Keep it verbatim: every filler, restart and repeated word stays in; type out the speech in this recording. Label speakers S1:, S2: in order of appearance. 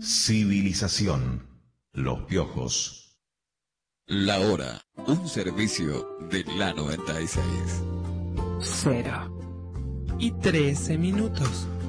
S1: Civilización. Los piojos.
S2: La hora. Un servicio de la noventa y seis.
S3: Cero. Y trece minutos.